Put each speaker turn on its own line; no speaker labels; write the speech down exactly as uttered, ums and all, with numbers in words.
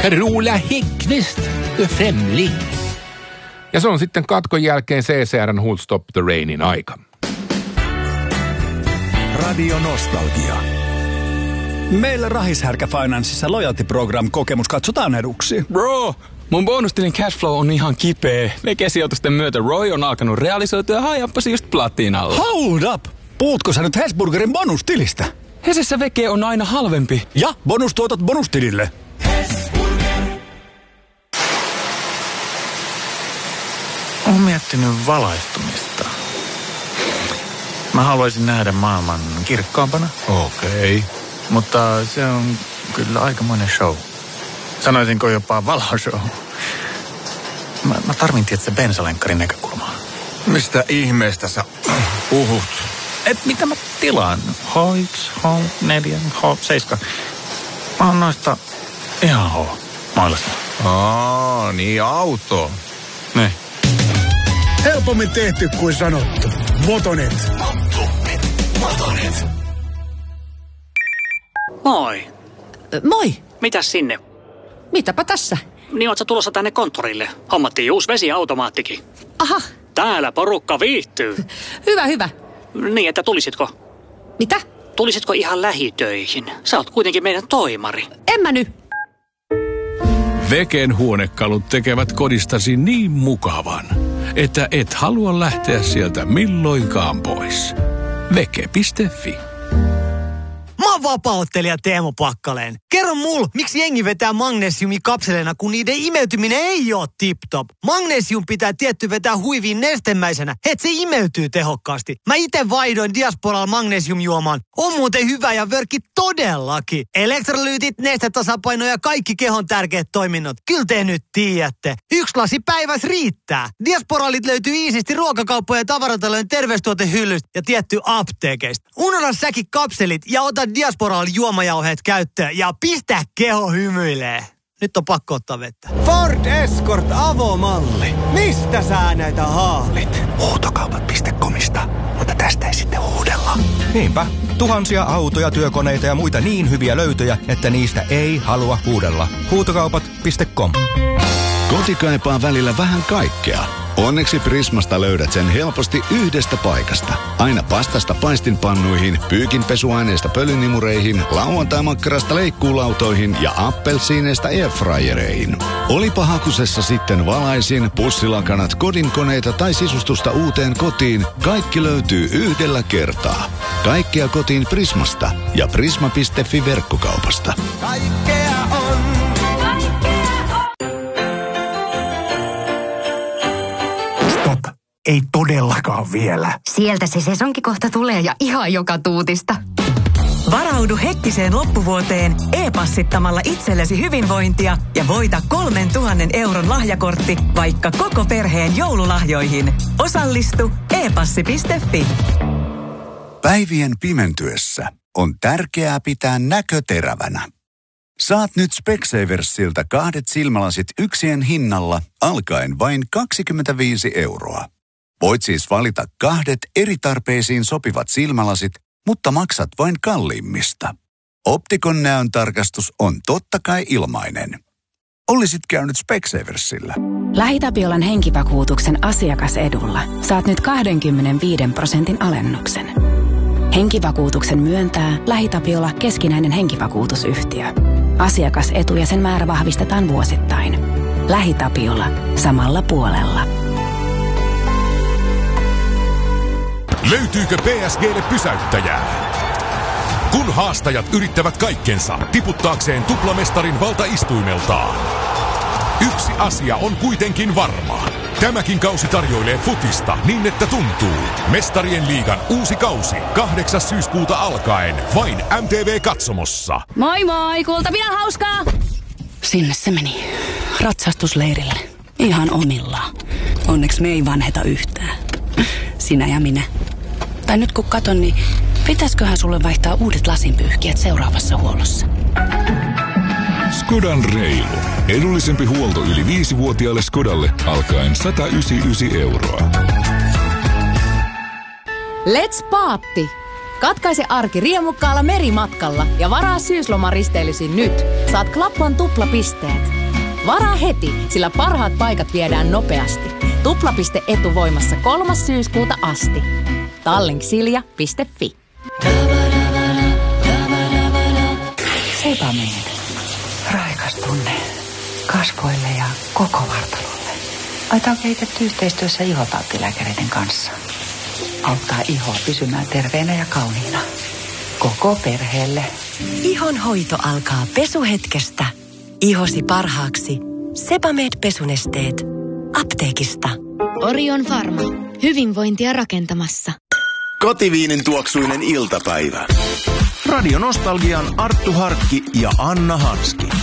Carola Häggkvist, The Främling. Ja se on sitten katkon jälkeen C C R:n Who'll Stop the Rainin aika.
Radio Nostalgia.
Meillä Rahishärkä Financeissa Loyalty Program-kokemus katsotaan eduksi.
Bro, mun bonustilin cashflow on ihan kipeä. Veke-sijoitusten myötä Roy on alkanut realisoitua ja hajappasi just platinalla.
Hold up! Puhutko sä nyt Hesburgerin bonustilistä?
Hesessä veke on aina halvempi.
Ja bonustuotot bonustilille.
Olen miettinyt valaistumista. Mä haluaisin nähdä maailman kirkkaampana.
Okei. Okay.
Mutta se on kyllä aikamoinen show. Sanoisinko jopa valoshow. Mä, mä tarvin tietysti bensalenkkarin näkökulmaa.
Mistä ihmeestä sä puhut?
Et mitä mä tilaan? H yksi, H neljä, H seitsemän. Mä oon noista ihan H mailasta.
Aa, niin auto.
Ne.
Helpommin tehty kuin sanottu. Motonet.
Motonet. Motonet.
Moi.
Moi.
Mitäs sinne?
Mitäpä tässä?
Niin oot sä tulossa tänne konttorille? Hommattiin uusi vesiautomaattikin.
Aha.
Täällä porukka viihtyy.
Hyvä, hyvä.
Niin, että tulisitko?
Mitä?
Tulisitko ihan lähitöihin? Sä oot kuitenkin meidän toimari.
En mä nyt.
Veken huonekalut tekevät kodistasi niin mukavan, että et halua lähteä sieltä milloinkaan pois. Veke piste fi.
Mä oon vapauttelija Teemu Pakkaleen. Kerro mul, miksi jengi vetää magnesiumi kapseleina, kun niiden imeytyminen ei oo tip-top. Magnesium pitää tietty vetää huiviin nestemäisenä, et se imeytyy tehokkaasti. Mä ite vaihdoin Diasporalla magnesiumjuomaan. On muuten hyvä ja vörkki todellakin. Elektrolyytit, nestetasapaino ja kaikki kehon tärkeät toiminnot. Kyllä te nyt tiedätte. Yksi lasi päivässä riittää. Diasporalit löytyy iisisti ruokakauppojen ja tavaratalojen terveystuotehyllystä ja tietty apteekeista. Unohda säkin kapselit ja ota Diasporal juomajauheet käyttöön ja pistä keho hymyilee. Nyt on pakko ottaa vettä.
Ford Escort avomalli. Mistä sä näitä haalit?
Huutokaupat piste comista, mutta tästä ei sitten huudella.
Niinpä. Tuhansia autoja, työkoneita ja muita niin hyviä löytöjä, että niistä ei halua huudella. Huutokaupat piste com.
Koti kaipaa välillä vähän kaikkea. Onneksi Prismasta löydät sen helposti yhdestä paikasta. Aina pastasta paistinpannuihin, pyykinpesuaineista pölynimureihin, lauantai-makkarasta leikkuulautoihin ja appelsiineista airfryereihin. Olipa hakusessa sitten valaisin, pussilakanat, kodinkoneita tai sisustusta uuteen kotiin, kaikki löytyy yhdellä kertaa. Kaikkea kotiin Prismasta ja prisma piste fi verkkokaupasta.
Kaikkea on.
Ei todellakaan vielä.
Sieltä se sesonki kohta tulee ja ihan joka tuutista.
Varaudu hektiseen loppuvuoteen e-passittamalla itsellesi hyvinvointia ja voita kolmen tuhannen euron lahjakortti vaikka koko perheen joululahjoihin. Osallistu e passi piste fi.
Päivien pimentyessä on tärkeää pitää näkö terävänä. Saat nyt Specsaversilta kahdet silmälasit yksien hinnalla alkaen vain kaksikymmentäviisi euroa. Voit siis valita kahdet eri tarpeisiin sopivat silmälasit, mutta maksat vain kalliimmista. Optikon näön tarkastus on totta kai ilmainen. Olisit käynyt Specsaversilla.
LähiTapiolan henkivakuutuksen asiakasedulla saat nyt kaksikymmentäviisi prosentin alennuksen. Henkivakuutuksen myöntää LähiTapiola keskinäinen henkivakuutusyhtiö. Asiakasetu ja sen määrä vahvistetaan vuosittain. LähiTapiola. Samalla puolella.
Löytyykö P S G:lle pysäyttäjää? Kun haastajat yrittävät kaikkensa tiputtaakseen tuplamestarin valtaistuimeltaan. Yksi asia on kuitenkin varma. Tämäkin kausi tarjoilee futista niin, että tuntuu. Mestarien liigan uusi kausi. kahdeksas syyskuuta alkaen. Vain M T V-katsomossa.
Moi moi, kuultavia hauskaa!
Sinne se meni. Ratsastusleirille. Ihan omillaan. Onneksi me ei vanheta yhtään. Sinä ja minä. Tai nyt kun katon, niin pitäisköhän sulle vaihtaa uudet lasinpyyhkijät seuraavassa huollossa?
Skodan reilu. Edullisempi huolto yli viisivuotiaalle Skodalle alkaen sata yhdeksänkymmentäyhdeksän euroa.
Let's paatti! Katkaise arki riemukkaalla merimatkalla ja varaa syyslomaristeilyysi nyt. Saat Klappan tuplapisteet. Varaa heti, sillä parhaat paikat viedään nopeasti. Tuplapiste etuvoimassa kolmas syyskuuta asti. Tallink.silja piste fi.
Sebamed. Raikas tunne kasvoille ja koko vartalolle. Aita on kehitetty yhteistyössä ihotauttilääkäreiden kanssa. Auttaa ihoa pysymään terveenä ja kauniina. Koko perheelle.
Ihon hoito alkaa pesuhetkestä. Ihosi parhaaksi. Sebamed-pesunesteet. Apteekista.
Orion Pharma. Hyvinvointia rakentamassa.
Kotiviinin tuoksuinen iltapäivä.
Radio Nostalgian Arttu Harkki ja Anna Hanski.